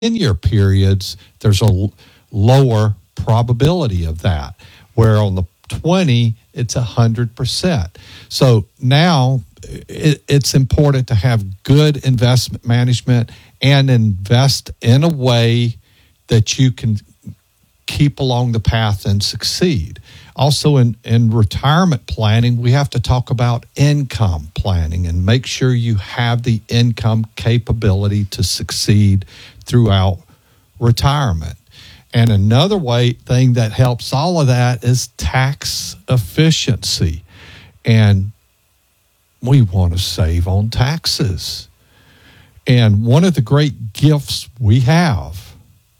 10-year periods, there's a lower probability of that, where on the 20, it's 100%. So now it's important to have good investment management and invest in a way that you can keep along the path and succeed. Also, in retirement planning, we have to talk about income planning and make sure you have the income capability to succeed throughout retirement. And another thing that helps all of that is tax efficiency. And we want to save on taxes. And one of the great gifts we have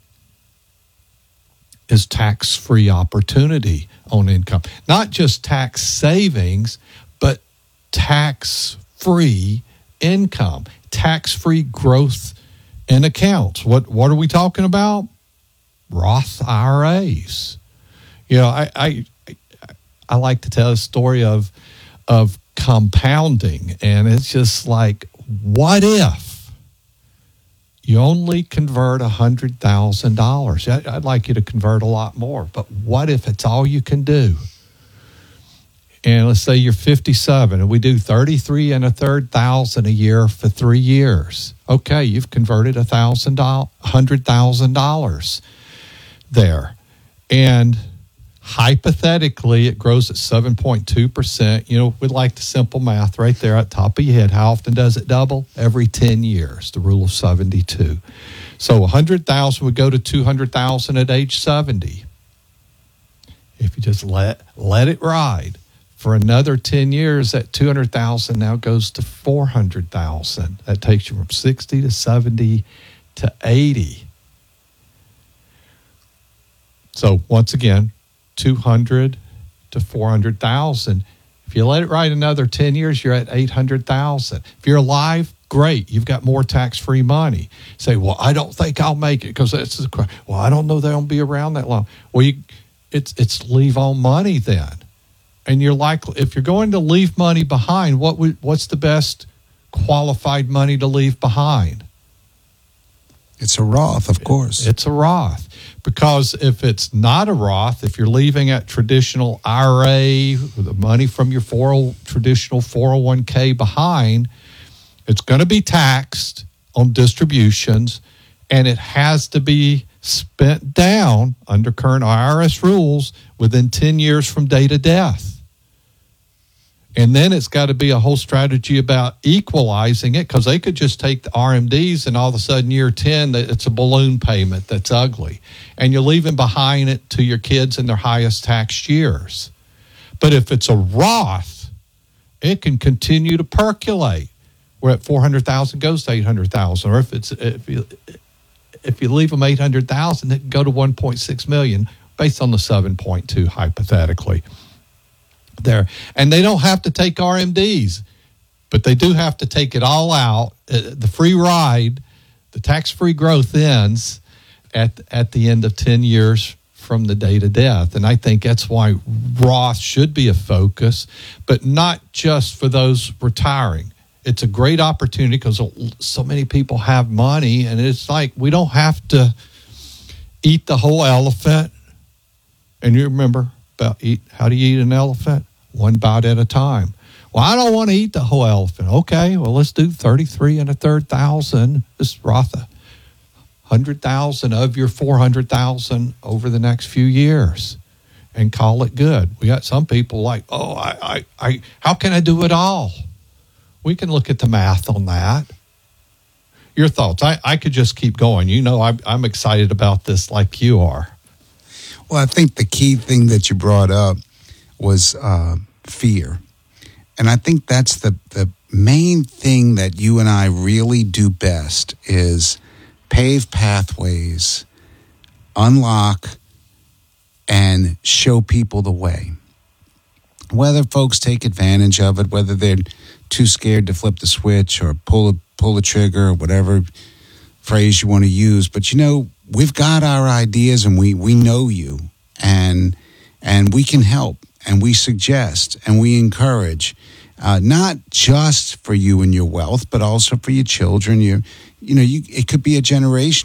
is tax-free opportunity on income. Not just tax savings, but tax-free income, tax-free growth in accounts. What are we talking about? Roth IRAs. You know, I like to tell a story of compounding, and it's just like, what if you only convert $100,000? I'd like you to convert a lot more, but what if it's all you can do? And let's say you're 57, and we do 33 and a third thousand a year for 3 years. Okay, you've converted $100,000 there. And hypothetically, it grows at 7.2%. You know, we'd like the simple math right there at the top of your head. How often does it double? Every 10 years, the rule of 72. So 100,000 would go to 200,000 at age 70. If you just let it ride for another 10 years, that 200,000 now goes to 400,000. That takes you from 60 to 70 to 80. So once again, 200 to 400,000. If you let it ride another 10 years, you're at 800,000. If you're alive, great. You've got more tax-free money. Say, well, I don't think I'll make it because that's the question. Well, I don't know they'll be around that long. Well, it's leave on money then. And you're likely, if you're going to leave money behind, what's the best qualified money to leave behind? It's a Roth, of course. It's a Roth. Because if it's not a Roth, if you're leaving at traditional IRA, the money from your traditional 401k behind, it's going to be taxed on distributions, and it has to be spent down under current IRS rules within 10 years from date of death. And then it's got to be a whole strategy about equalizing it, because they could just take the RMDs and all of a sudden year 10, it's a balloon payment that's ugly. And you're leaving behind it to your kids in their highest taxed years. But if it's a Roth, it can continue to percolate. Where at 400,000 goes to 800,000. Or if you leave them 800,000, it can go to 1.6 million based on the 7.2 hypothetically. There, and they don't have to take RMDs, but they do have to take it all out. The free ride, the tax-free growth ends at the end of 10 years from the date of death. And I think that's why Roth should be a focus, but not just for those retiring. It's a great opportunity because so many people have money, and it's like we don't have to eat the whole elephant. And you remember about how do you eat an elephant? One bite at a time. Well, I don't want to eat the whole elephant. Okay, well, let's do 33 and a third thousand. This is Roth, 100,000 of your 400,000 over the next few years, and call it good. We got some people like, oh, I how can I do it all? We can look at the math on that. Your thoughts? I could just keep going. You know, I'm excited about this like you are. Well, I think the key thing that you brought up was fear. And I think that's the main thing that you and I really do best is pave pathways, unlock, and show people the way. Whether folks take advantage of it, whether they're too scared to flip the switch or pull the trigger or whatever phrase you want to use. But, you know, we've got our ideas and we know you, and we can help. And we suggest and we encourage, not just for you and your wealth, but also for your children. It could be a generational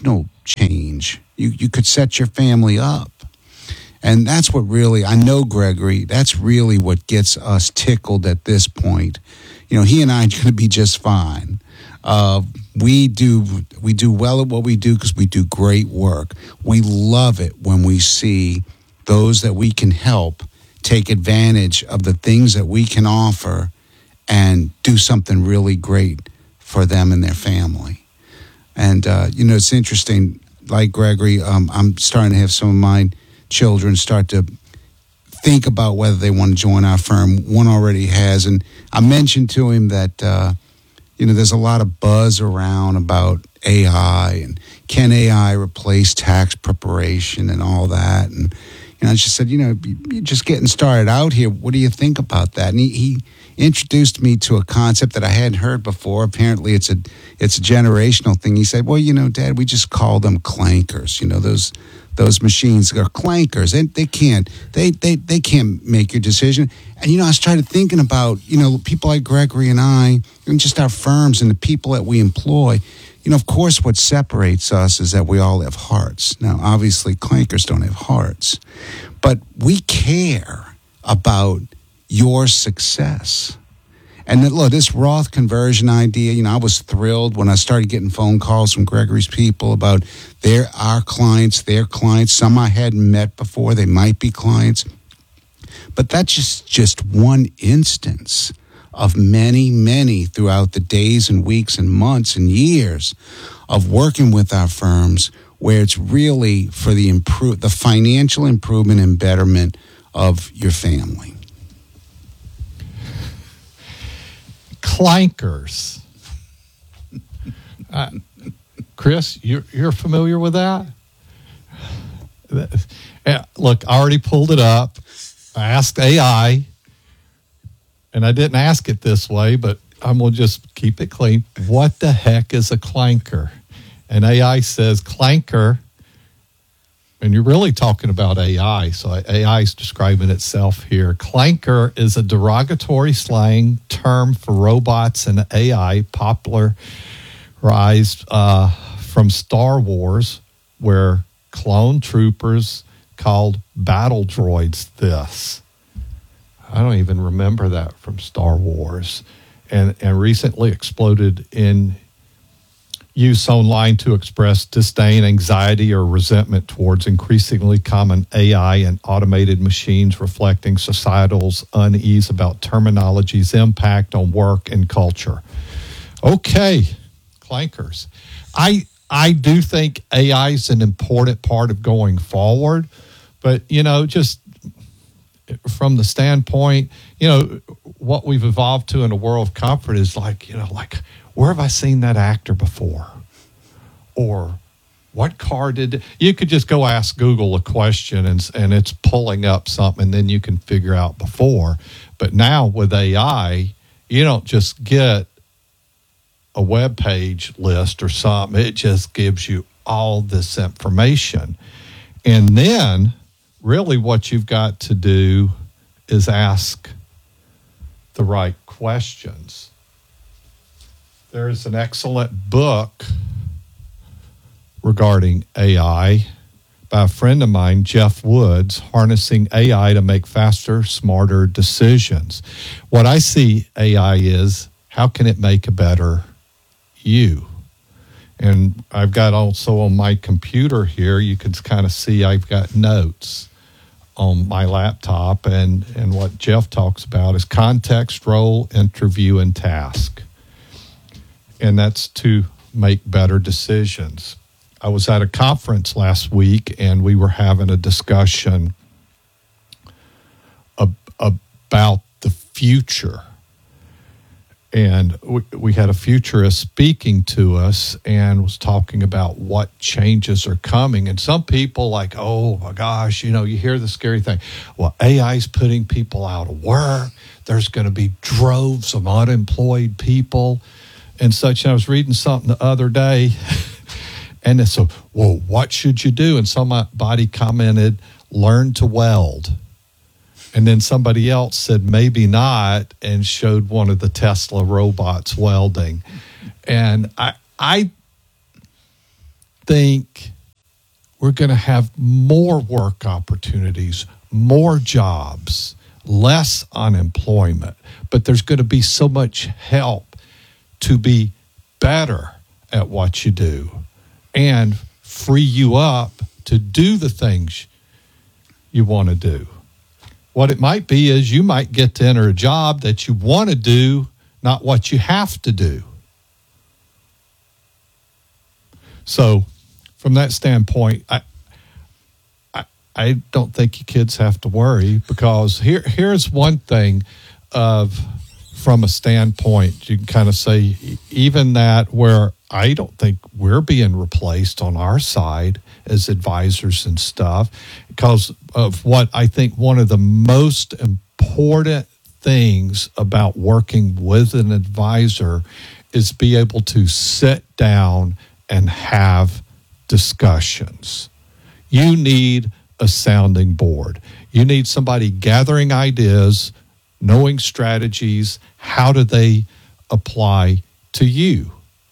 change. You could set your family up. And that's what really, I know, Gregory, that's really what gets us tickled at this point. You know, he and I are going to be just fine. We do well at what we do because we do great work. We love it when we see those that we can help take advantage of the things that we can offer and do something really great for them and their family. And, it's interesting, like Gregory, I'm starting to have some of my children start to think about whether they want to join our firm. One already has. And I mentioned to him that, there's a lot of buzz around about AI and can AI replace tax preparation and all that. And, I just said, you're just getting started out here. What do you think about that? And he introduced me to a concept that I hadn't heard before. Apparently it's a generational thing. He said, well, Dad, we just call them clankers. Those machines are clankers, and they can't make your decision. And I started thinking about people like Gregory and I, and just our firms and the people that we employ. Of course, what separates us is that we all have hearts. Now, obviously, clankers don't have hearts, but we care about your success. And then, look, this Roth conversion idea, I was thrilled when I started getting phone calls from Gregory's people about our clients, their clients. Some I hadn't met before. They might be clients. But that's just one instance of many, many throughout the days and weeks and months and years of working with our firms where it's really for the financial improvement and betterment of your family. Clankers. Chris, you're familiar with that? Look, I already pulled it up. I asked AI, and I didn't ask it this way, but I'm going to just keep it clean. What the heck is a clanker? And AI says clanker, and you're really talking about AI, so AI is describing itself here. Clanker is a derogatory slang term for robots and AI popularized from Star Wars, where clone troopers called battle droids this. I don't even remember that from Star Wars. And recently exploded in use online to express disdain, anxiety, or resentment towards increasingly common AI and automated machines, reflecting societal's unease about terminology's impact on work and culture. Okay, clankers. I do think AI is an important part of going forward, but, just from the standpoint, what we've evolved to in a world of comfort is like, where have I seen that actor before? Or what car did... You could just go ask Google a question and it's pulling up something, and then you can figure out before. But now with AI, you don't just get a web page list or something. It just gives you all this information. And then really what you've got to do is ask the right questions. There's an excellent book regarding AI by a friend of mine, Jeff Woods, Harnessing AI to Make Faster, Smarter Decisions. What I see AI is, how can it make a better you? And I've got also on my computer here, you can kind of see I've got notes on my laptop, and what Jeff talks about is context, role, interview, and task. And that's to make better decisions. I was at a conference last week, and we were having a discussion about the future. And we had a futurist speaking to us and was talking about what changes are coming. And some people like, oh my gosh, you hear the scary thing. Well, AI is putting people out of work. There's going to be droves of unemployed people and such. And I was reading something the other day, and it's so, well, what should you do? And somebody commented, learn to weld. And then somebody else said, maybe not, and showed one of the Tesla robots welding. And I think we're going to have more work opportunities, more jobs, less unemployment. But there's going to be so much help to be better at what you do and free you up to do the things you want to do. What it might be is you might get to enter a job that you want to do, not what you have to do. So from that standpoint, I don't think you kids have to worry, because here's one thing from a standpoint, you can kind of say even that where I don't think we're being replaced on our side as advisors and stuff, because of what I think one of the most important things about working with an advisor is be able to sit down and have discussions. You need a sounding board. You need somebody gathering ideas, knowing strategies. How do they apply to you?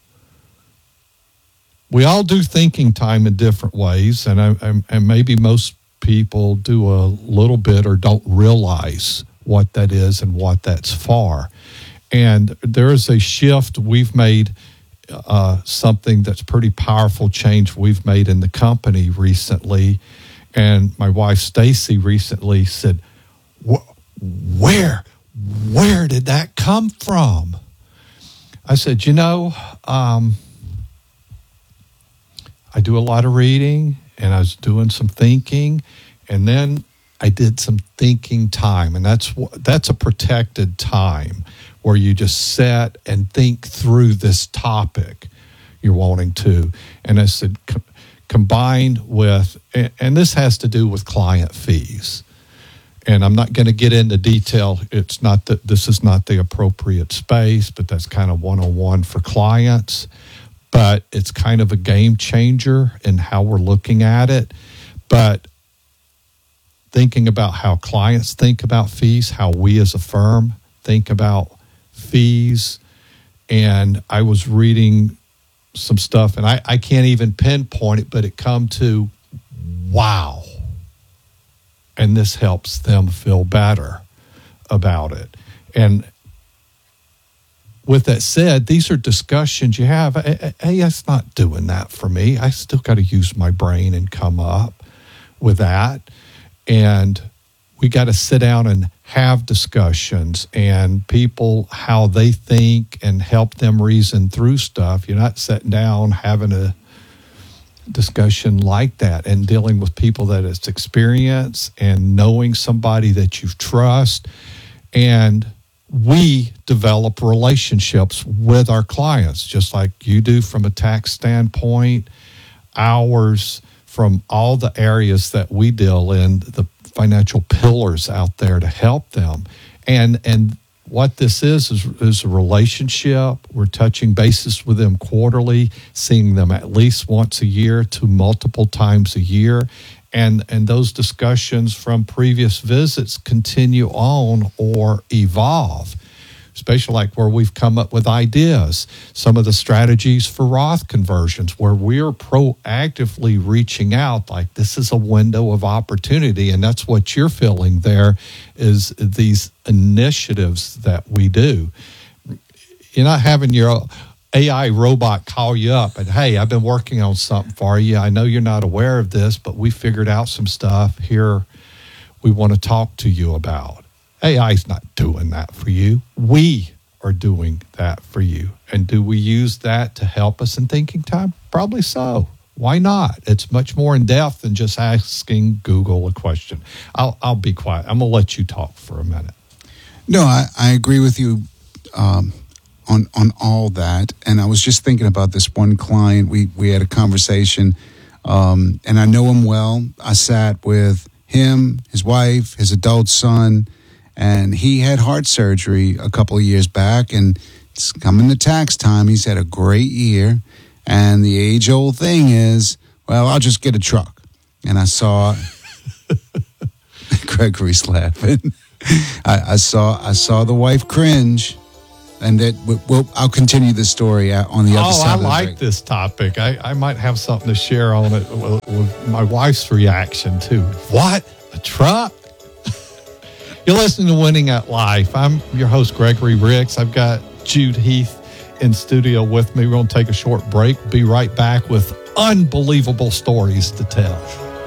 We all do thinking time in different ways, and maybe most people do a little bit or don't realize what that is and what that's for. And there is a shift we've made, something that's pretty powerful change we've made in the company recently. And my wife, Stacy, recently said, where did that come from? I said, I do a lot of reading, and I was doing some thinking, and then I did some thinking time, and that's a protected time where you just sit and think through this topic you're wanting to. And I said, combined with, and this has to do with client fees. And I'm not going to get into detail. It's not that this is not the appropriate space, but that's kind of 101 for clients. But it's kind of a game changer in how we're looking at it. But thinking about how clients think about fees, how we as a firm think about fees. And I was reading some stuff, and I can't even pinpoint it, but it come to, wow. And this helps them feel better about it. And with that said, these are discussions you have. Hey, that's not doing that for me. I still got to use my brain and come up with that. And we got to sit down and have discussions, and people, how they think, and help them reason through stuff. You're not sitting down having a discussion like that and dealing with people that it's experience and knowing somebody that you trust. And we develop relationships with our clients, just like you do from a tax standpoint, ours from all the areas that we deal in, the financial pillars out there to help them. And what this is a relationship. We're touching bases with them quarterly, seeing them at least once a year to multiple times a year. And those discussions from previous visits continue on or evolve, especially like where we've come up with ideas, some of the strategies for Roth conversions, where we're proactively reaching out, like this is a window of opportunity. And that's what you're feeling there is these initiatives that we do. You're not having your AI robot call you up and, hey, I've been working on something for you. I know you're not aware of this, but we figured out some stuff here we want to talk to you about. AI's not doing that for you. We are doing that for you. And do we use that to help us in thinking time? Probably so. Why not? It's much more in depth than just asking Google a question. I'll be quiet. I'm going to let you talk for a minute. No, I agree with you on all that. And I was just thinking about this one client. We had a conversation, and I know him well. I sat with him, his wife, his adult son, and he had heart surgery a couple of years back, and it's coming to tax time. He's had a great year, and the age-old thing is, well, I'll just get a truck. And I saw Gregory's laughing. I saw the wife cringe. And that I'll continue the story on the other side. I of the like break. this topic. I might have something to share on it with my wife's reaction too. What? A truck? You're listening to Winning at Life. I'm your host, Gregory Ricks. I've got Jude Heath in studio with me. We're going to take a short break. Be right back with unbelievable stories to tell.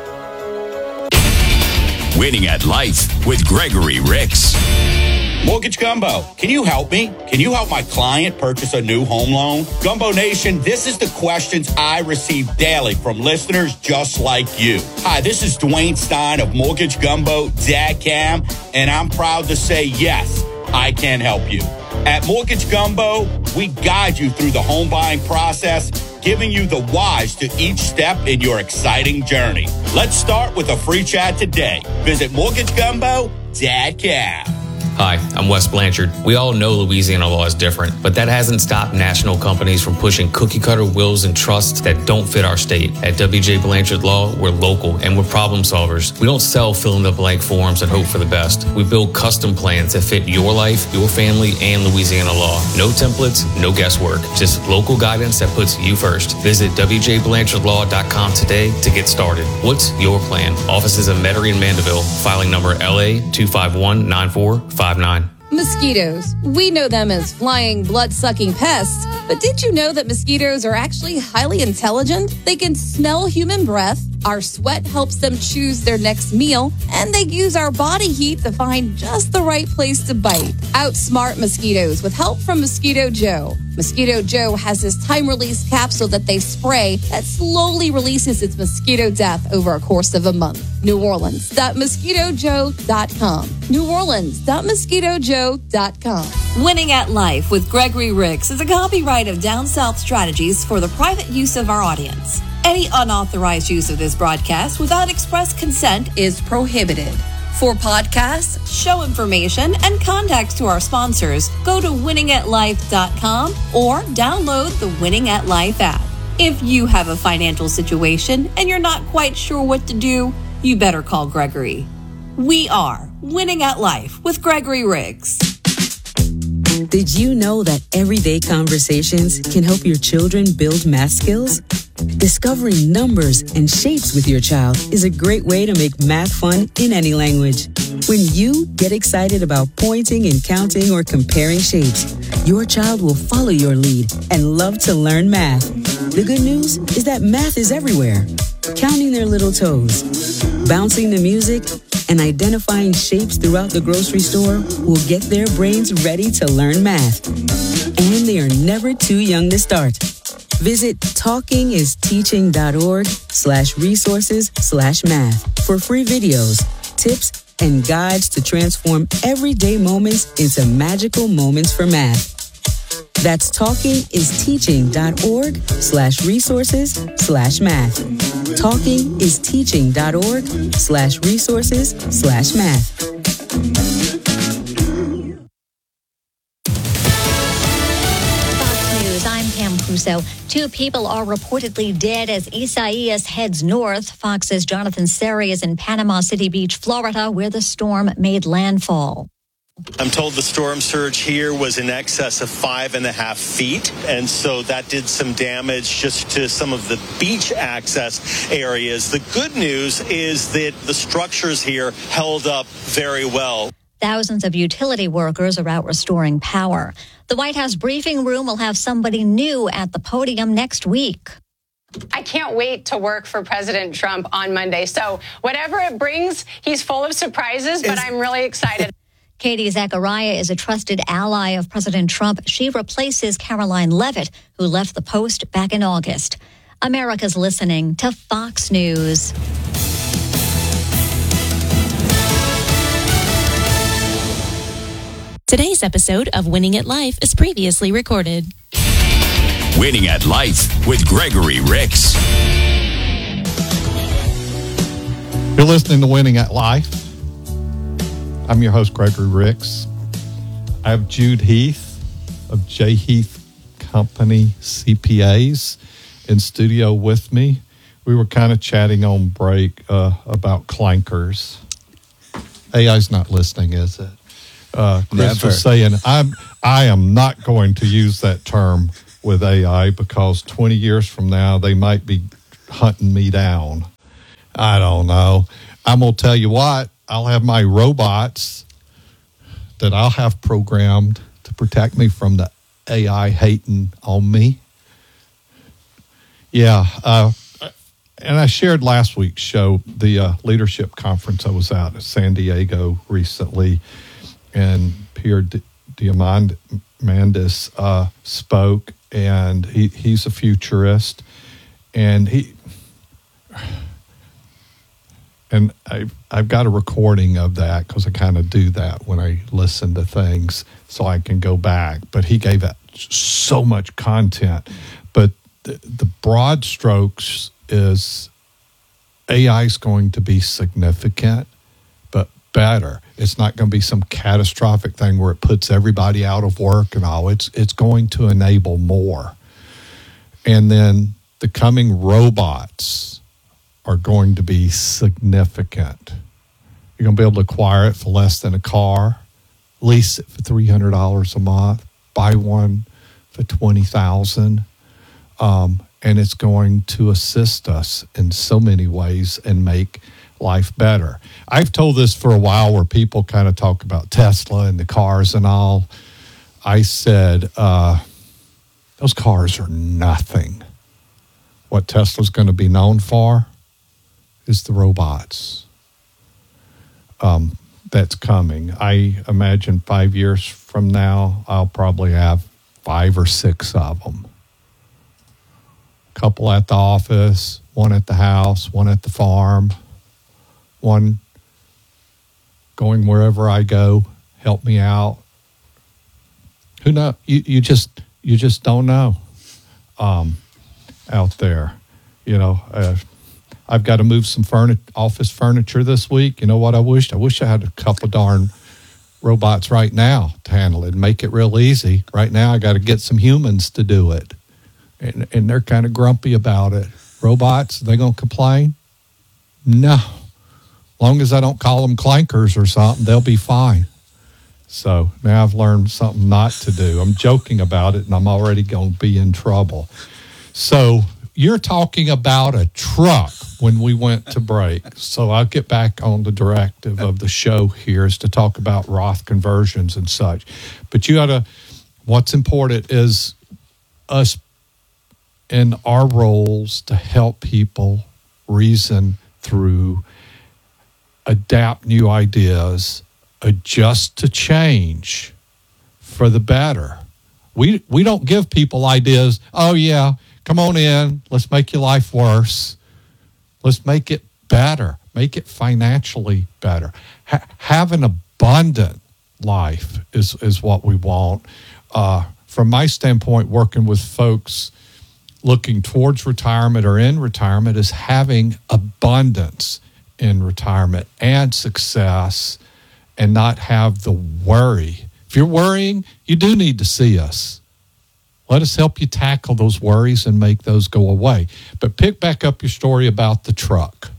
Winning at Life with Gregory Ricks. Mortgage Gumbo, can you help me? Can you help my client purchase a new home loan? Gumbo Nation, this is the questions I receive daily from listeners just like you. Hi, this is Dwayne Stein of MortgageGumbo.com, and I'm proud to say yes, I can help you. At Mortgage Gumbo, we guide you through the home buying process, giving you the whys to each step in your exciting journey. Let's start with a free chat today. Visit MortgageGumbo.com. Hi, I'm Wes Blanchard. We all know Louisiana law is different, but that hasn't stopped national companies from pushing cookie-cutter wills and trusts that don't fit our state. At WJ Blanchard Law, we're local and we're problem solvers. We don't sell fill-in-the-blank forms and hope for the best. We build custom plans that fit your life, your family, and Louisiana law. No templates, no guesswork, just local guidance that puts you first. Visit WJBlanchardLaw.com today to get started. What's your plan? Offices in Metairie and Mandeville. Filing number LA 2519459. Mosquitoes. We know them as flying, blood-sucking pests, but did you know that mosquitoes are actually highly intelligent? They can smell human breath, our sweat helps them choose their next meal, and they use our body heat to find just the right place to bite. Outsmart mosquitoes with help from Mosquito Joe. Mosquito Joe has this time-release capsule that they spray that slowly releases its mosquito death over a course of a month. NewOrleans.MosquitoJoe.com. NewOrleans.MosquitoJoe.com. Winning at Life with Gregory Ricks is a copyright of Down South Strategies for the private use of our audience. Any unauthorized use of this broadcast without express consent is prohibited. For podcasts, show information, and contacts to our sponsors, go to winningatlife.com or download the Winning at Life app. If you have a financial situation and you're not quite sure what to do, you better call Gregory. We are Winning at Life with Gregory Ricks. Did you know that everyday conversations can help your children build math skills? Discovering numbers and shapes with your child is a great way to make math fun in any language. When you get excited about pointing and counting or comparing shapes, your child will follow your lead and love to learn math. The good news is that math is everywhere. Counting their little toes, bouncing the music, and identifying shapes throughout the grocery store will get their brains ready to learn math. And they are never too young to start. Visit talkingisteaching.org/resources/math for free videos, tips, and guides to transform everyday moments into magical moments for math. That's talkingisteaching.org/resources/math. talkingisteaching.org/resources/math. I'm Pam Crusoe. 2 people are reportedly dead as Isaias heads north. Fox's Jonathan Seri is in Panama City Beach, Florida, where the storm made landfall. I'm told the storm surge here was in excess of 5.5 feet, and so that did some damage just to some of the beach access areas. The good news is that the structures here held up very well. Thousands of utility workers are out restoring power. The White House briefing room will have somebody new at the podium next week. I can't wait to work for President Trump on Monday. So whatever it brings, he's full of surprises, but I'm really excited. Katie Zachariah is a trusted ally of President Trump. She replaces Caroline Leavitt, who left the post back in August. America's listening to Fox News. Today's episode of Winning at Life is previously recorded. Winning at Life with Gregory Ricks. You're listening to Winning at Life. I'm your host, Gregory Ricks. I have Jude Heath of J. Heath Company CPAs in studio with me. We were kind of chatting on break about clankers. AI's not listening, is it? Chris was saying, I am not going to use that term with AI because 20 years from now, they might be hunting me down. I don't know. I'm going to tell you what, I'll have my robots that I'll have programmed to protect me from the AI hating on me. Yeah. And I shared last week's show, the leadership conference I was out at San Diego recently, and Pierre Diamandis spoke, and he's a futurist, and I've got a recording of that because I kind of do that when I listen to things so I can go back. But he gave out so much content. But the broad strokes is AI is going to be significant, but better. It's not going to be some catastrophic thing where it puts everybody out of work and all. It's going to enable more. And then the coming robots are going to be significant. You're going to be able to acquire it for less than a car, lease it for $300 a month, buy one for $20,000. And it's going to assist us in so many ways and make life better. I've told this for a while where people kind of talk about Tesla and the cars and all. I said, those cars are nothing. What Tesla's going to be known for is the robots. That's coming. I imagine 5 years from now, I'll probably have 5 or 6 of them. Couple at the office, one at the house, one at the farm, one going wherever I go, help me out. Who knows? You just don't know out there. You know, I've got to move some office furniture this week. You know what I wished? I wish I had a couple darn robots right now to handle it and make it real easy. Right now, I got to get some humans to do it. And they're kind of grumpy about it. Robots, they going to complain? No. Long as I don't call them clankers or something, they'll be fine. So now I've learned something not to do. I'm joking about it, and I'm already going to be in trouble. So you're talking about a truck when we went to break. So I'll get back on the directive of the show here is to talk about Roth conversions and such. But you got to, what's important is us in our roles to help people reason through, adapt new ideas, adjust to change for the better. We don't give people ideas, oh yeah, come on in, let's make your life worse. Let's make it better, make it financially better. Have an abundant life is what we want. From my standpoint, working with folks looking towards retirement or in retirement is having abundance in retirement and success and not have the worry. If you're worrying, you do need to see us. Let us help you tackle those worries and make those go away. But pick back up your story about the truck.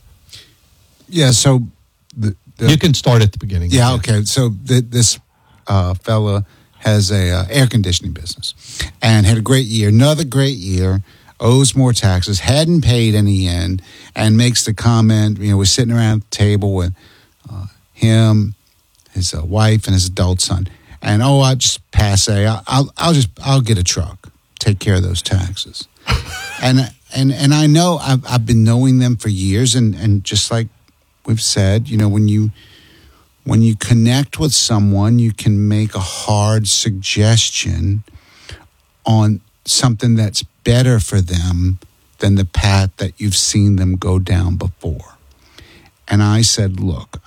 Yeah, so you can start at the beginning. Yeah, okay. So this fella has a air conditioning business and had a great year, another great year, owes more taxes, hadn't paid any in, and makes the comment, we're sitting around the table with him, his wife, and his adult son. And, I just passe, I'll get a truck, take care of those taxes. and I know I've been knowing them for years, and just like we've said, when you connect with someone, you can make a hard suggestion on something that's better for them than the path that you've seen them go down before. And I said, look,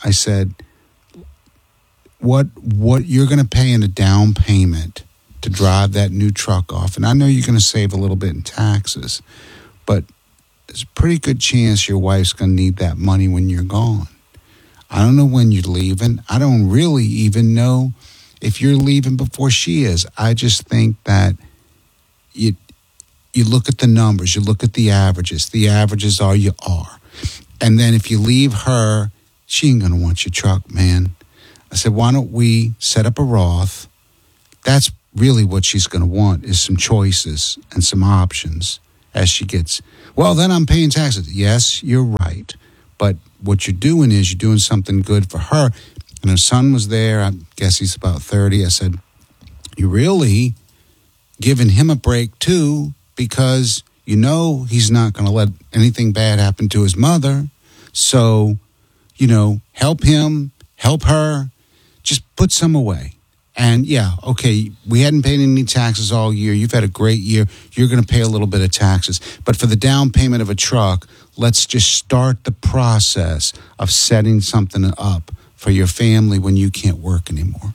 what you're going to pay in a down payment to drive that new truck off, and I know you're going to save a little bit in taxes, but there's a pretty good chance your wife's going to need that money when you're gone. I don't know when you're leaving. I don't really even know if you're leaving before she is. I just think that you look at the numbers, you look at the averages. The averages are you are. And then if you leave her, she ain't going to want your truck, man. I said, why don't we set up a Roth? That's really what she's going to want, is some choices and some options as she gets, well, then I'm paying taxes. Yes, you're right. But what you're doing is you're doing something good for her. And her son was there. I guess he's about 30. I said, you're really giving him a break too, because you know he's not going to let anything bad happen to his mother. So, help him, help her, just put some away. And yeah, okay, we hadn't paid any taxes all year. You've had a great year. You're going to pay a little bit of taxes. But for the down payment of a truck, let's just start the process of setting something up for your family when you can't work anymore.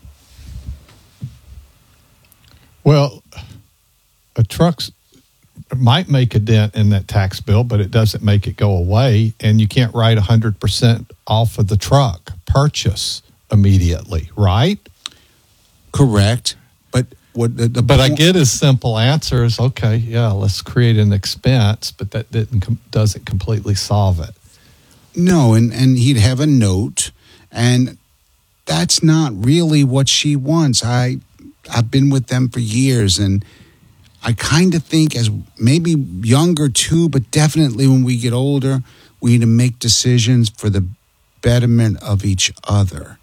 Well, a truck might make a dent in that tax bill, but it doesn't make it go away. And you can't write 100% off of the truck purchase immediately, right? Correct. But what but I get his simple answer is, okay, yeah, let's create an expense, but that doesn't completely solve it. No, and he'd have a note, and that's not really what she wants. I've been with them for years, and I kind of think, as maybe younger too, but definitely when we get older, we need to make decisions for the betterment of each other.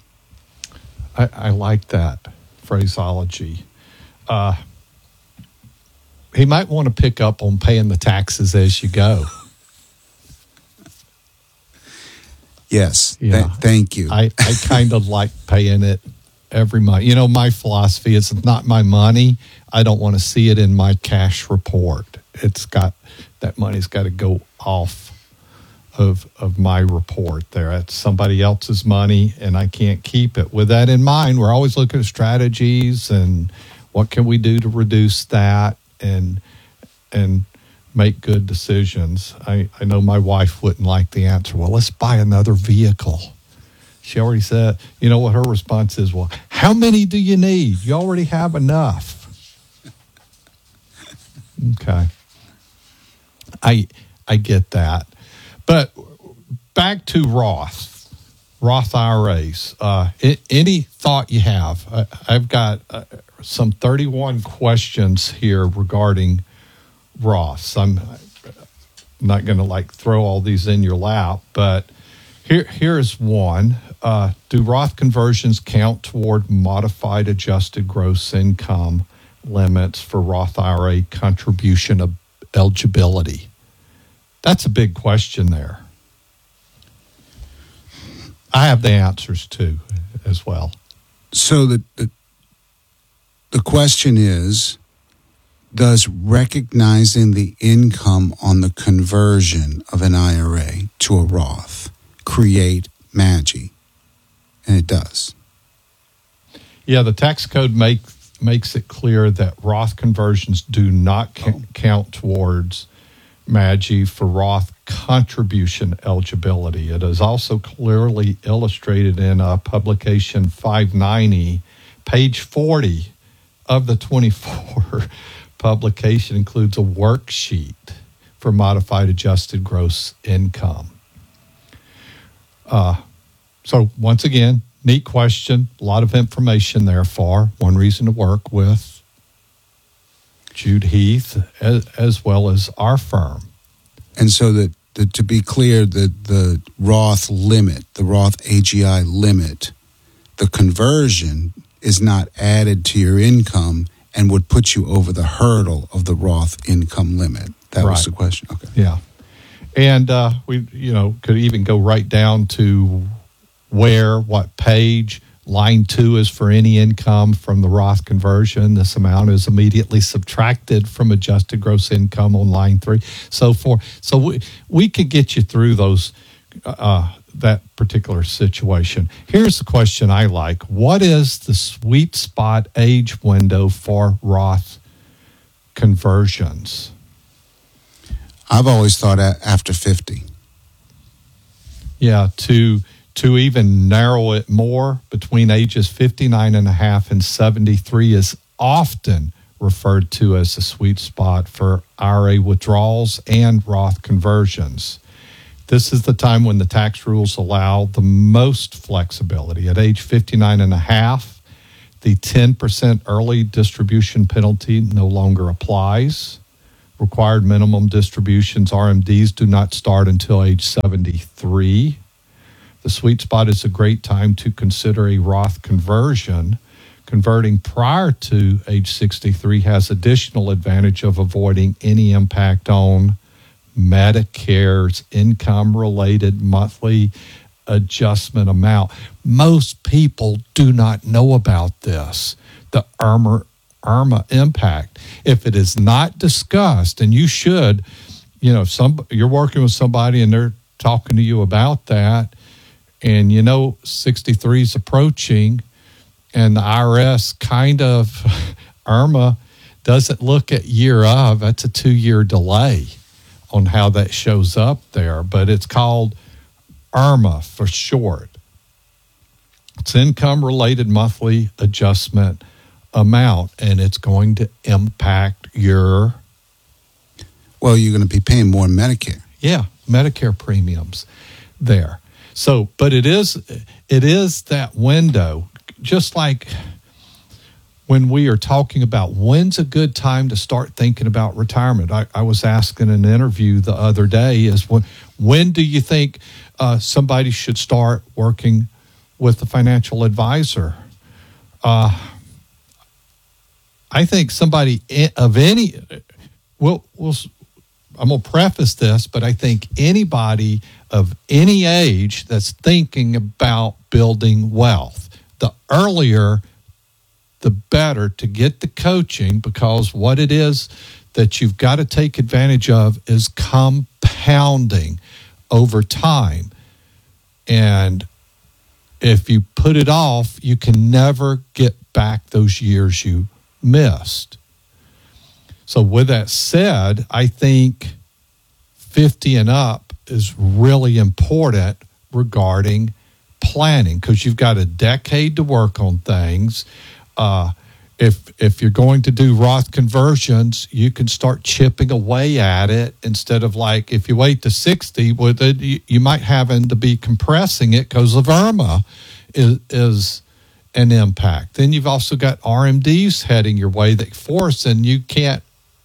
I like that phraseology. He might want to pick up on paying the taxes as you go. Yes, yeah. Thank you. I kind of like paying it every month. My philosophy is, it's not my money. I don't want to see it in my cash report. That money's got to go off of my report there. It's somebody else's money, and I can't keep it. With that in mind, we're always looking at strategies and what can we do to reduce that and make good decisions. I know my wife wouldn't like the answer, well, let's buy another vehicle. She already said, what her response is, well, how many do you need? You already have enough. Okay. I get that. But back to Roth IRAs. Any thought you have? I've got some 31 questions here regarding Roths. I'm not going to throw all these in your lap, but here's one. Do Roth conversions count toward modified adjusted gross income limits for Roth IRA contribution eligibility? That's a big question there. I have the answers too, as well. So the question is, does recognizing the income on the conversion of an IRA to a Roth create MAGI? And it does. Yeah, the tax code makes it clear that Roth conversions do not count towards MAGI for Roth contribution eligibility. It is also clearly illustrated in publication 590, page 40 of the 24 publication includes a worksheet for modified adjusted gross income. So once again, neat question, a lot of information there for one reason to work with Jude Heath as well as our firm. And so to be clear, the Roth limit, the Roth AGI limit, the conversion is not added to your income and would put you over the hurdle of the Roth income limit. That was the question. Okay. Yeah. And we could even go right down to what page. Line 2 is for any income from the Roth conversion. This amount is immediately subtracted from adjusted gross income on line 3, so forth. So we could get you through those that particular situation. Here's the question I like. What is the sweet spot age window for Roth conversions? I've always thought after 50. Yeah, to even narrow it more, between ages 59 and a half and 73 is often referred to as the sweet spot for IRA withdrawals and Roth conversions. This is the time when the tax rules allow the most flexibility. At age 59 and a half, the 10% early distribution penalty no longer applies. Required minimum distributions, RMDs, do not start until age 73. The sweet spot is a great time to consider a Roth conversion. Converting prior to age 63 has additional advantage of avoiding any impact on Medicare's income-related monthly adjustment amount. Most people do not know about this, the IRMA impact. If it is not discussed, and you should, if you're working with somebody and they're talking to you about that, and 63 is approaching, and the IRS kind of, IRMA doesn't look at year of, that's a 2-year delay on how that shows up there, but it's called IRMA for short. It's income-related monthly adjustment amount, and it's going to impact your... Well, you're going to be paying more in Medicare. Yeah, Medicare premiums there. So, but it is that window, just like when we are talking about when's a good time to start thinking about retirement. I was asked in an interview the other day is when do you think somebody should start working with a financial advisor? I think somebody of any, I'm going to preface this, but I think anybody of any age that's thinking about building wealth, the earlier, the better to get the coaching, because what it is that you've got to take advantage of is compounding over time. And if you put it off, you can never get back those years you missed. So with that said, I think 50 and up is really important regarding planning, because you've got a decade to work on things. If you're going to do Roth conversions, you can start chipping away at it instead of like if you wait to 60 with it, you might having to be compressing it because of IRMA is an impact. Then you've also got RMDs heading your way that force, and you can't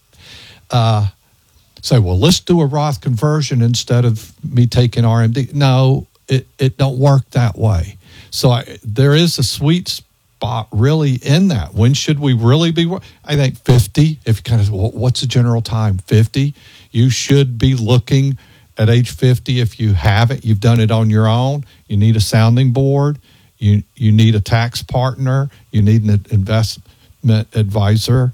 say, well, let's do a Roth conversion instead of me taking RMD. No, it don't work that way. So there is a sweet spot really in that. When should we really be? I think 50. If you kind of, well, what's the general time? 50. You should be looking at age 50. If you haven't, you've done it on your own. You need a sounding board. You need a tax partner. You need an investment advisor.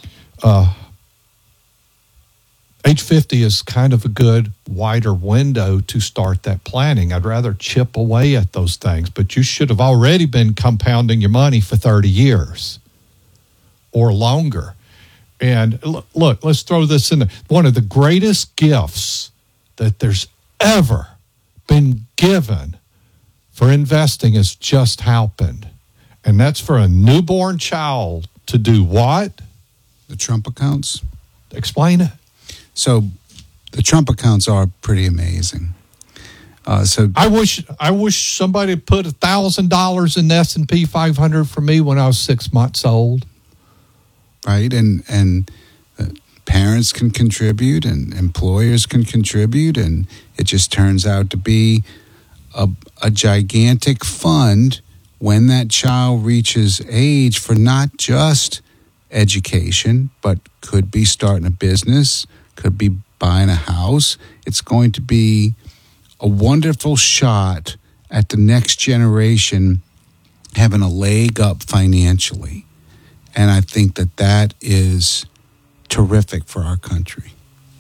Age 50 is kind of a good wider window to start that planning. I'd rather chip away at those things, but you should have already been compounding your money for 30 years or longer. And look, let's throw this in there. One of the greatest gifts that there's ever been given for investing has just happened. And that's for a newborn child to do what? The Trump accounts. Explain it. So the Trump accounts are pretty amazing. So I wish somebody put $1,000 in the S&P 500 for me when I was 6 months old. Right, and parents can contribute, and employers can contribute, and it just turns out to be a gigantic fund when that child reaches age for not just education, but could be starting a business, could be buying a house. It's going to be a wonderful shot at the next generation having a leg up financially. And I think that is terrific for our country.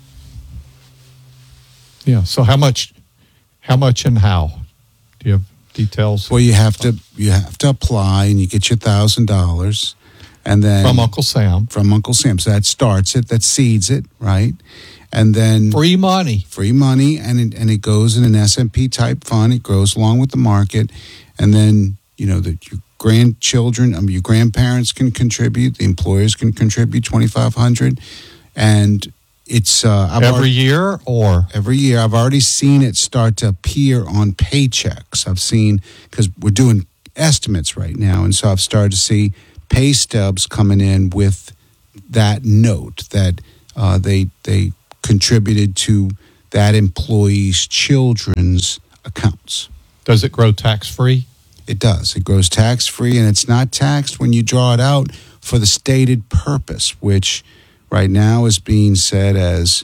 Yeah. So how much and how? Do you have details? Well, you have to apply, and you get your $1,000. And then from Uncle Sam. So that starts it, that seeds it, right? And then free money, and it goes in an S&P type fund. It grows along with the market, and then your grandchildren, your grandparents can contribute. The employers can contribute $2,500, and it's every year or every year. I've already seen it start to appear on paychecks. I've seen, because we're doing estimates right now, and so I've started to see pay stubs coming in with that note that they contributed to that employee's children's accounts. Does it grow tax-free? It does. It grows tax-free, and it's not taxed when you draw it out for the stated purpose, which right now is being said as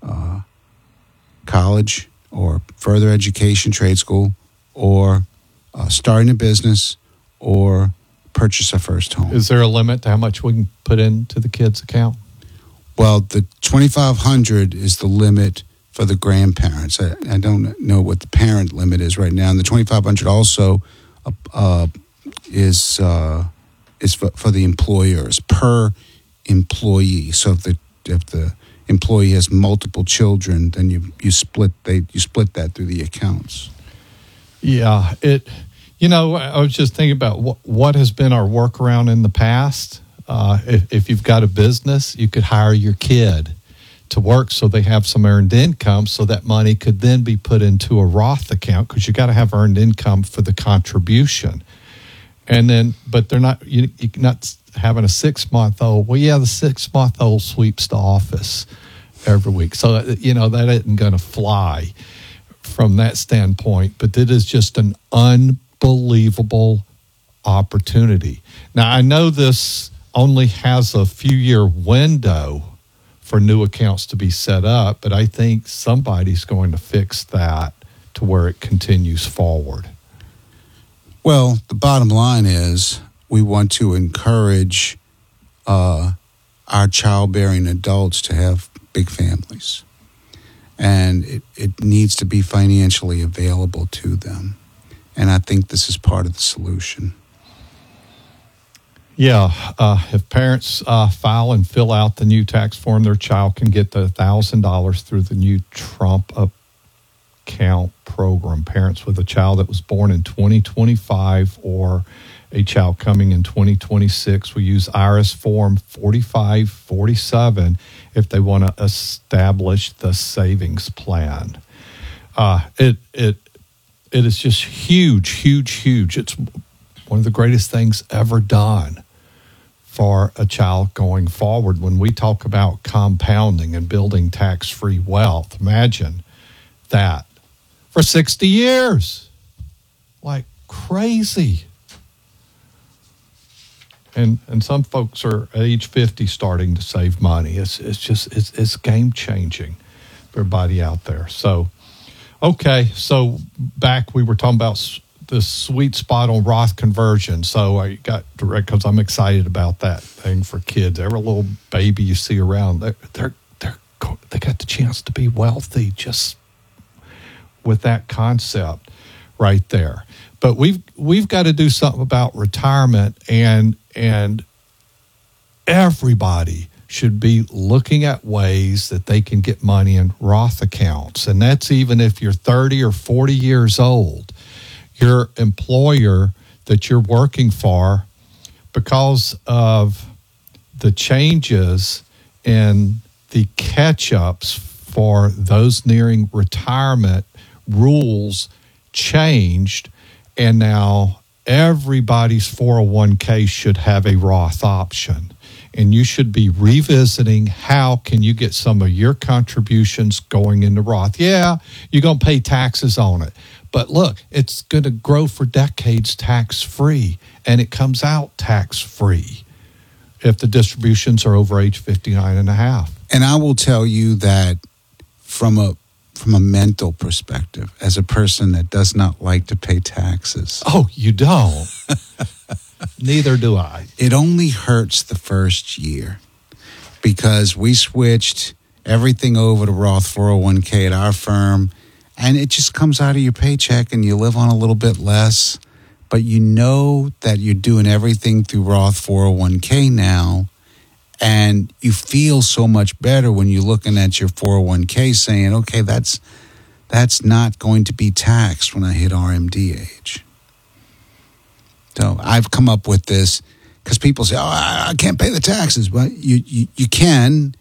college or further education, trade school, or starting a business, or purchase a first home. Is there a limit to how much we can put into the kids' account? Well, the $2,500 is the limit for the grandparents. I don't know what the parent limit is right now, and the $2,500 also is for the employers per employee. So if the employee has multiple children, then you split that through the accounts. Yeah, I was just thinking about what has been our workaround in the past. If you've got a business, you could hire your kid to work so they have some earned income, so that money could then be put into a Roth account, because you got to have earned income for the contribution. And then, but they're not, you're not having a 6-month-old. Well, yeah, the 6-month-old sweeps the office every week. So, that isn't going to fly from that standpoint, but it is just an unbelievable opportunity. Now, I know this only has a few-year window for new accounts to be set up, but I think somebody's going to fix that to where it continues forward. Well, the bottom line is we want to encourage our childbearing adults to have big families. And it needs to be financially available to them. And I think this is part of the solution. Yeah, if parents file and fill out the new tax form, their child can get the $1,000 through the new Trump Account program. Parents with a child that was born in 2025 or a child coming in 2026 will use IRS Form 4547 if they want to establish the savings plan. It is just huge. It's one of the greatest things ever done for a child going forward. When we talk about compounding and building tax-free wealth, imagine that for 60 years, like crazy. And some folks are at age 50 starting to save money. It's game changing for everybody out there. So, okay, so back we were talking about the sweet spot on Roth conversion. So I got direct, because I'm excited about that thing for kids. Every little baby you see around, they got the chance to be wealthy just with that concept right there. But we've got to do something about retirement, and everybody should be looking at ways that they can get money in Roth accounts. And that's even if you're 30 or 40 years old. Your employer that you're working for, because of the changes in the catch-ups for those nearing retirement, rules changed, and now everybody's 401k should have a Roth option. And you should be revisiting how can you get some of your contributions going into Roth. Yeah, you're going to pay taxes on it. But look, it's going to grow for decades tax-free, and it comes out tax-free if the distributions are over age 59 and a half. And I will tell you that from a mental perspective, as a person that does not like to pay taxes. Oh, you don't? Neither do I. It only hurts the first year, because we switched everything over to Roth 401k at our firm, and it just comes out of your paycheck and you live on a little bit less, but you know that you're doing everything through Roth 401k now, and you feel so much better when you're looking at your 401k saying, okay, that's not going to be taxed when I hit RMD age. So I've come up with this because people say, oh, I can't pay the taxes. Well, you can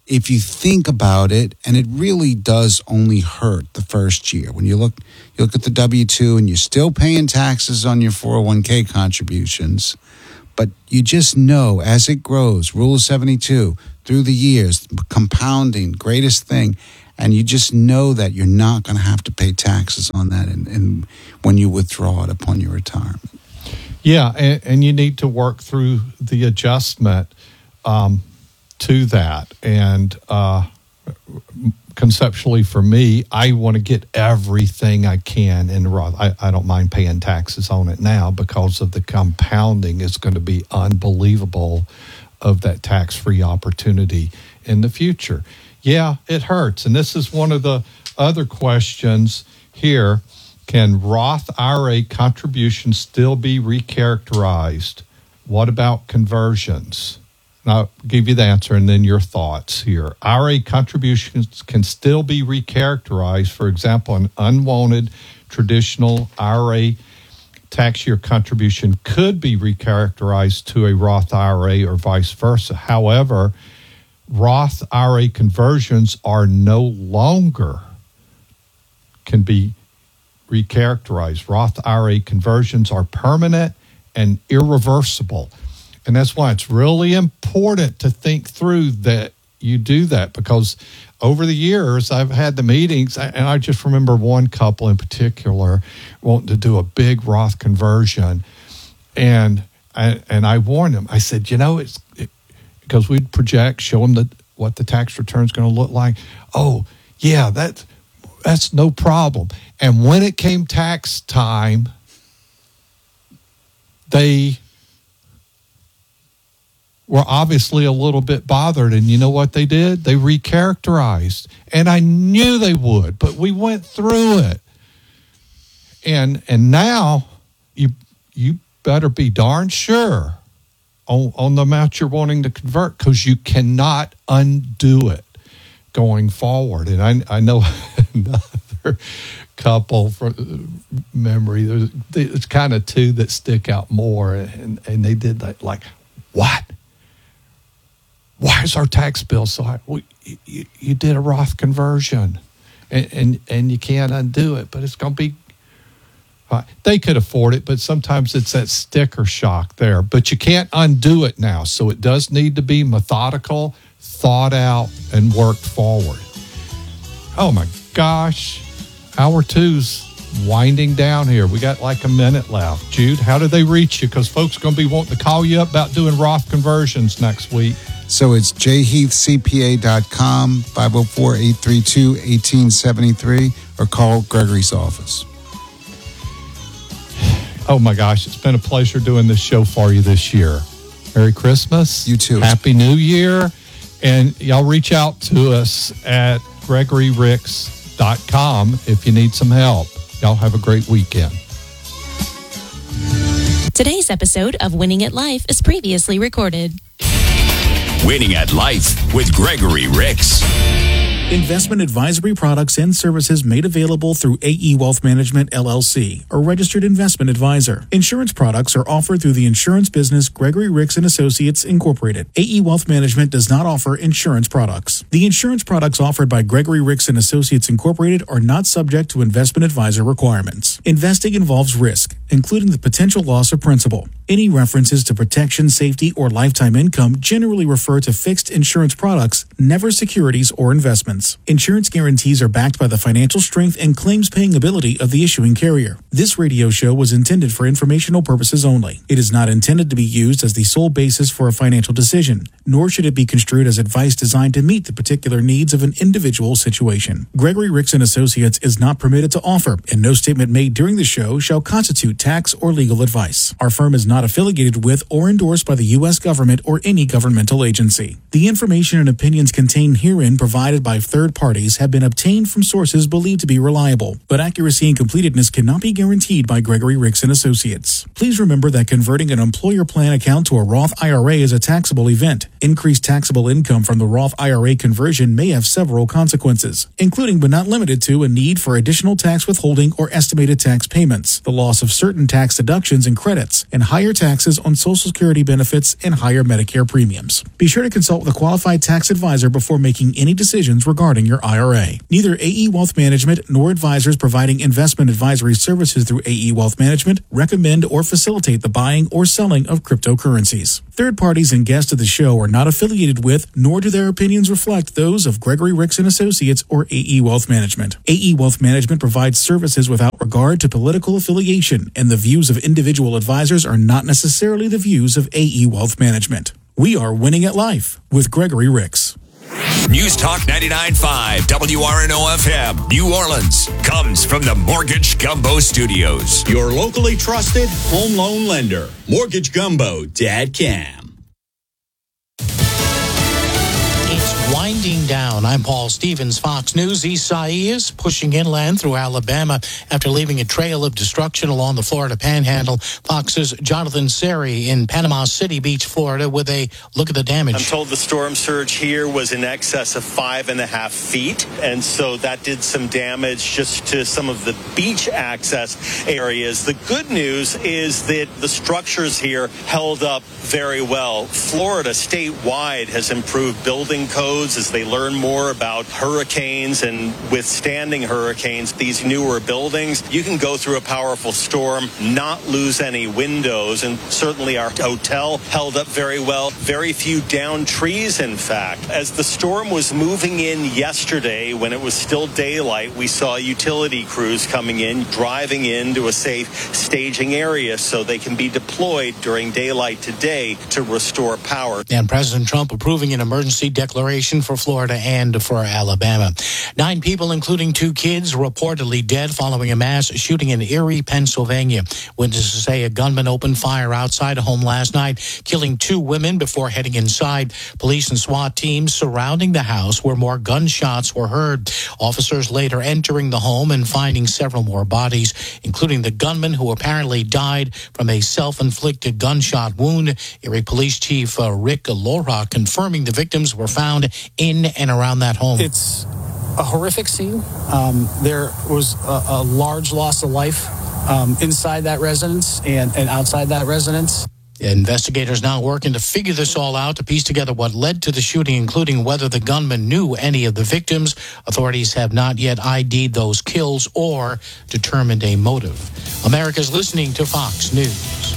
if you think about it, and it really does only hurt the first year. When you look at the W-2 and you're still paying taxes on your 401k contributions, but you just know as it grows, Rule of 72, through the years, compounding, greatest thing, and you just know that you're not going to have to pay taxes on that and when you withdraw it upon your retirement. Yeah, and you need to work through the adjustment to that. And conceptually for me, I want to get everything I can in Roth. I don't mind paying taxes on it now because of the compounding is going to be unbelievable of that tax-free opportunity in the future. Yeah, it hurts. And this is one of the other questions here. Can Roth IRA contributions still be recharacterized? What about conversions? And I'll give you the answer and then your thoughts here. IRA contributions can still be recharacterized. For example, an unwanted traditional IRA tax year contribution could be recharacterized to a Roth IRA or vice versa. However, Roth IRA conversions are no longer can be recharacterized. Roth IRA conversions are permanent and irreversible. And that's why it's really important to think through that you do that, because over the years I've had the meetings, and I just remember one couple in particular wanting to do a big Roth conversion. And I warned them. I said, because we'd project, show them what the tax return is going to look like. Oh, yeah, that's no problem. And when it came tax time, they were obviously a little bit bothered. And you know what they did? They recharacterized. And I knew they would, but we went through it. And now you better be darn sure on the amount you're wanting to convert, because you cannot undo it going forward. And I know another couple from memory, there's kind of two that stick out more, and they did that, like, what? Why is our tax bill so high? Well, you did a Roth conversion, and you can't undo it, but it's going to be high. They could afford it, but sometimes it's that sticker shock there. But you can't undo it now, so it does need to be methodical, thought out, and worked forward. Oh, my gosh. Hour 2's winding down here. We got like a minute left. Jude, how do they reach you? Because folks are going to be wanting to call you up about doing Roth conversions next week. So it's jheathcpa.com, 504-832-1873, or call Gregory's office. Oh, my gosh. It's been a pleasure doing this show for you this year. Merry Christmas. You too. Happy New Year. And y'all reach out to us at GregoryRicks.com if you need some help. Y'all have a great weekend. Today's episode of Winning at Life is previously recorded. Winning at Life with Gregory Ricks. Investment advisory products and services made available through AE Wealth Management, LLC, a registered investment advisor. Insurance products are offered through the insurance business Gregory Ricks & Associates, Incorporated. AE Wealth Management does not offer insurance products. The insurance products offered by Gregory Ricks & Associates, Incorporated are not subject to investment advisor requirements. Investing involves risk, including the potential loss of principal. Any references to protection, safety, or lifetime income generally refer to fixed insurance products, never securities or investments. Insurance guarantees are backed by the financial strength and claims-paying ability of the issuing carrier. This radio show was intended for informational purposes only. It is not intended to be used as the sole basis for a financial decision, nor should it be construed as advice designed to meet the particular needs of an individual situation. Gregory Ricks & Associates is not permitted to offer, and no statement made during the show shall constitute tax or legal advice. Our firm is not affiliated with or endorsed by the U.S. government or any governmental agency. The information and opinions contained herein provided by third parties have been obtained from sources believed to be reliable, but accuracy and completeness cannot be guaranteed by Gregory Ricks & Associates. Please remember that converting an employer plan account to a Roth IRA is a taxable event. Increased taxable income from the Roth IRA conversion may have several consequences, including but not limited to a need for additional tax withholding or estimated tax payments, the loss of certain certain tax deductions and credits, and higher taxes on Social Security benefits and higher Medicare premiums. Be sure to consult with a qualified tax advisor before making any decisions regarding your IRA. Neither AE Wealth Management nor advisors providing investment advisory services through AE Wealth Management recommend or facilitate the buying or selling of cryptocurrencies. Third parties and guests of the show are not affiliated with, nor do their opinions reflect those of Gregory Ricks and Associates or AE Wealth Management. AE Wealth Management provides services without regard to political affiliation, and the views of individual advisors are not necessarily the views of AE Wealth Management. We are Winning at Life with Gregory Ricks. News Talk 99.5 WRNO FM, New Orleans, comes from the Mortgage Gumbo Studios. Your locally trusted home loan lender, MortgageGumbo.com. It's winding down. I'm Paul Stevens, Fox News. Isaias pushing inland through Alabama after leaving a trail of destruction along the Florida Panhandle. Fox's Jonathan Seri in Panama City Beach, Florida, with a look at the damage. I'm told the storm surge here was in excess of 5.5 feet, and so that did some damage just to some of the beach access areas. The good news is that the structures here held up very well. Florida statewide has improved building codes as they learn more about hurricanes and withstanding hurricanes. These newer buildings, you can go through a powerful storm, not lose any windows, and certainly our hotel held up very well. Very few downed trees, in fact. As the storm was moving in yesterday, when it was still daylight, we saw utility crews coming in, driving into a safe staging area so they can be deployed during daylight today to restore power. And President Trump approving an emergency declaration for Florida and for Alabama. 9 people, including 2 kids, reportedly dead following a mass shooting in Erie, Pennsylvania. Witnesses say a gunman opened fire outside a home last night, killing 2 women before heading inside. Police and SWAT teams surrounding the house where more gunshots were heard. Officers later entering the home and finding several more bodies, including the gunman who apparently died from a self-inflicted gunshot wound. Erie Police Chief Rick Lora confirming the victims were found in and around that home. It's a horrific scene. There was a large loss of life inside that residence and outside that residence. Investigators now working to figure this all out, to piece together what led to the shooting, including whether the gunman knew any of the victims. Authorities have not yet ID'd those kills or determined a motive. America's listening to Fox News.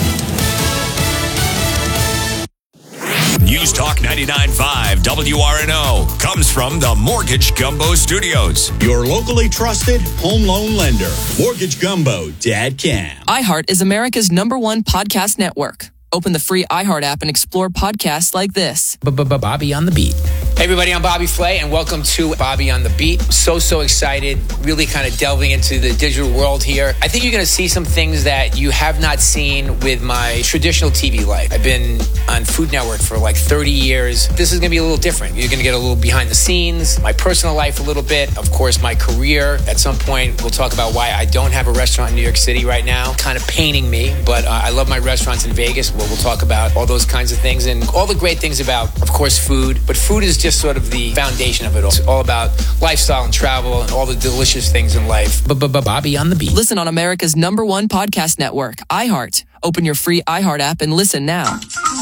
News Talk 99.5 WRNO comes from the Mortgage Gumbo Studios. Your locally trusted home loan lender, MortgageGumbo.com. iHeart is America's #1 podcast network. Open the free iHeart app and explore podcasts like this. Bobby on the Beat. Hey everybody, I'm Bobby Flay and welcome to Bobby on the Beat. So excited, really kind of delving into the digital world here. I think you're going to see some things that you have not seen with my traditional TV life. I've been on Food Network for like 30 years. This is going to be a little different. You're going to get a little behind the scenes, my personal life a little bit, of course my career. At some point we'll talk about why I don't have a restaurant in New York City right now. Kind of paining me, but I love my restaurants in Vegas. We'll talk about all those kinds of things and all the great things about, of course, food. But food is just sort of the foundation of it all. It's all about lifestyle and travel and all the delicious things in life. Bobby on the Beat. Listen on America's #1 podcast network, iHeart. Open your free iHeart app and listen now.